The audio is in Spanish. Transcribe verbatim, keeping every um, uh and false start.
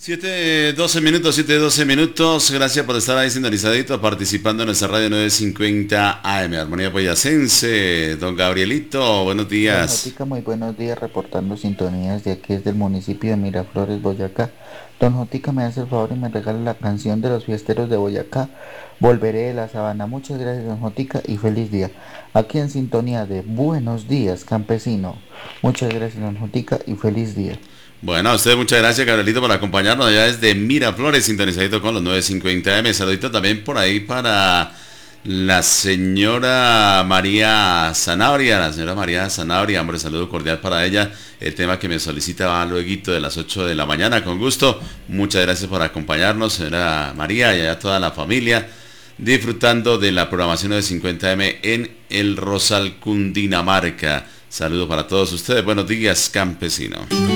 siete, doce minutos, siete, doce minutos. Gracias por estar ahí sintonizadito, participando en nuestra radio novecientos cincuenta A M. Armonía Boyacense. Don Gabrielito, buenos Don días. Jotica, muy buenos días, reportando sintonías de aquí desde el municipio de Miraflores, Boyacá. Don Jotica, me hace el favor y me regala la canción de los fiesteros de Boyacá, Volveré de la Sabana. Muchas gracias, don Jotica, y feliz día. Aquí en sintonía de Buenos Días, Campesino. Muchas gracias, don Jotica, y feliz día. Bueno, a usted muchas gracias, Gabrielito, por acompañarnos allá desde Miraflores, sintonizadito con los novecientos cincuenta A M. Saludito también por ahí para la señora María Sanabria, la señora María Sanabria, hombre, saludo cordial para ella. El tema que me solicita va luego de las ocho de la mañana, con gusto. Muchas gracias por acompañarnos, señora María, y a toda la familia, disfrutando de la programación de cincuenta M en el Rosal, Cundinamarca. Saludo para todos ustedes, buenos días, campesino.